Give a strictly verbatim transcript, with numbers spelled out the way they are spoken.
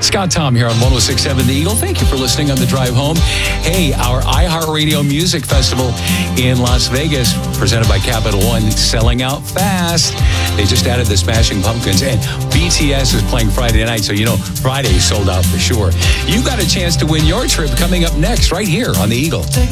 Scott Tom here on one oh six point seven The Eagle. Thank you for listening on the drive home. Hey, our iHeartRadio Music Festival in Las Vegas, presented by Capital One, selling out fast. They just added the Smashing Pumpkins, and B T S is playing Friday night, so you know Friday sold out for sure. You got a chance to win your trip coming up next right here on The Eagle.